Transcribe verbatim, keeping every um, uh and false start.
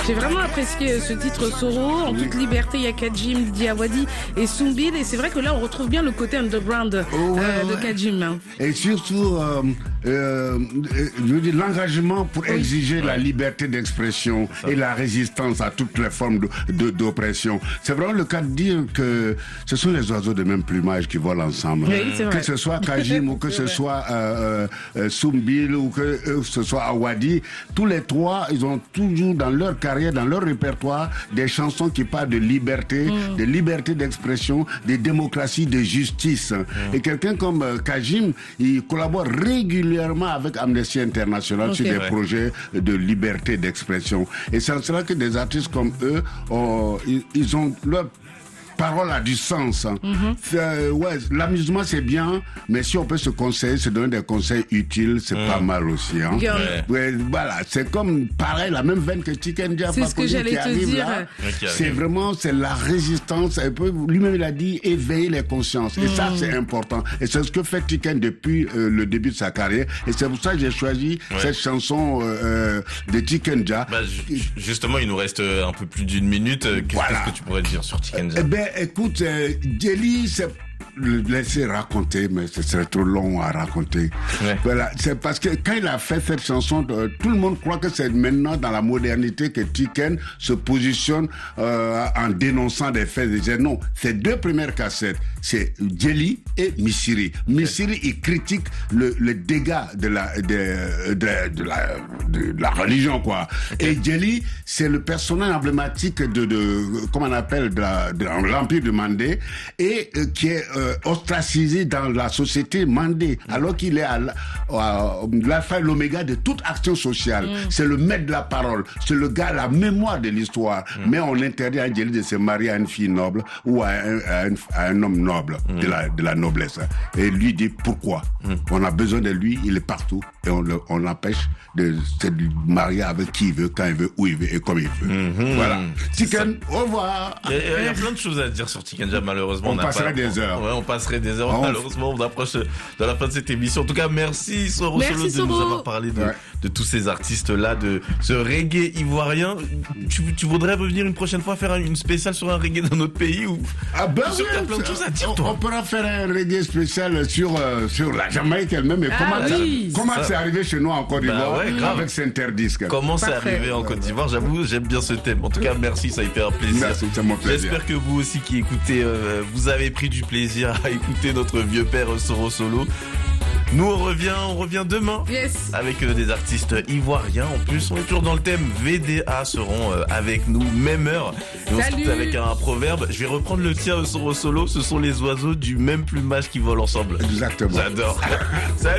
J'ai vraiment apprécié ce titre Soro. En toute liberté, il y a Kajim, Diawadi et Soumbil. Et c'est vrai que là, on retrouve bien le côté underground oh, ouais, euh, de ouais. Kajim. Et surtout, euh, euh, je veux dire, l'engagement pour oui. exiger ouais. la liberté d'expression et la résistance à toutes les formes de, de, d'oppression. C'est vraiment le cas de dire que ce sont les oiseaux de même plumage qui volent ensemble. Oui, c'est vrai. Que ce soit Kajim ou que ce soit euh, euh, Soumbil ou que euh, ce soit Awadi, tous les trois, ils ont toujours dans leur carrière, dans leur répertoire, des chansons qui parlent de liberté, mm. de liberté d'expression, de démocratie, de justice. Mm. Et quelqu'un comme euh, Kajim, il collabore régulièrement avec Amnesty International okay, sur des ouais. projets de liberté d'expression. Et c'est en cela que des artistes comme eux, oh, ils, ils ont leur parole a du sens. Mm-hmm. Euh, ouais, l'amusement c'est bien, mais si on peut se conseiller, se donner des conseils utiles, c'est mm. pas mal aussi. Hein. Yeah. Ouais, voilà, c'est comme pareil, la même veine que Chicken Jah. C'est ce que j'allais te dire. Là, okay, c'est okay. vraiment, c'est la résistance. Lui-même il a dit éveiller les consciences. Et mm. ça c'est important. Et c'est ce que fait Chicken depuis euh, le début de sa carrière. Et c'est pour ça que j'ai choisi ouais. cette chanson euh, de Chicken Jah. Bah, justement, il nous reste un peu plus d'une minute. Qu'est-ce voilà. que tu pourrais dire sur Chicken Jah? Eh ben, écoute, euh, Djely, c'est le laisser raconter, mais ce serait trop long à raconter. Ouais. Voilà, c'est parce que quand il a fait cette chanson, euh, tout le monde croit que c'est maintenant dans la modernité que Chicken se positionne euh, en dénonçant des faits. Disait non, ces deux premières cassettes, c'est Djely et Missirah. Missirah, ouais. il critique le, le dégât de la de, de, de la de la religion, quoi. Okay. Et Djely, c'est le personnage emblématique de, de comment on appelle de, la, de l'empire de Mandé et euh, qui est euh, ostracisé dans la société mandé, alors qu'il est à, à, à l'alpha et l'oméga de toute action sociale. Mm. C'est le maître de la parole, c'est le gars, la mémoire de l'histoire. Mm. Mais on interdit à Djely de se marier à une fille noble ou à un, à un, à un homme noble, mm. de, la, de la noblesse. Et lui dit pourquoi. Mm. On a besoin de lui, il est partout, et on, le, on l'empêche de se marier avec qui il veut, quand il veut, où il veut et comme il veut. Mm-hmm. Voilà. Chicken, au revoir. Il y, a, il y a plein de choses à dire sur Chicken Jah, malheureusement. On, on passerait pas, des heures. Ouais, on passerait des heures. On... Malheureusement, on approche de la fin de cette émission. En tout cas, merci Soro Solo de Soro. nous avoir parlé de, ouais. de tous ces artistes-là, de ce reggae ivoirien. Tu, tu voudrais revenir une prochaine fois faire une spéciale sur un reggae dans notre pays ou ah ben oui, t'as plein de choses à dire, on, toi. On pourra faire un reggae spécial sur euh, sur la Jamaïque elle-même. Et ah, comment oui, ça, comment c'est arrivé chez nous en Côte d'Ivoire bah ouais, avec Cinterdisc. Comment c'est arrivé en Côte d'Ivoire? J'avoue, j'aime bien ce thème. En tout cas, merci, ça a été un plaisir. Merci, c'est mon plaisir. J'espère que vous aussi qui écoutez, euh, vous avez pris du plaisir à écouter notre vieux père Soro Solo. Nous on revient, on revient demain yes. avec euh, des artistes ivoiriens. En plus, on est toujours dans le thème. V D A seront euh, avec nous, même heure. Et on Salut. se quitte avec un proverbe. Je vais reprendre le tien, Soro Solo. Ce sont les oiseaux du même plumage qui volent ensemble. Exactement. J'adore. Salut.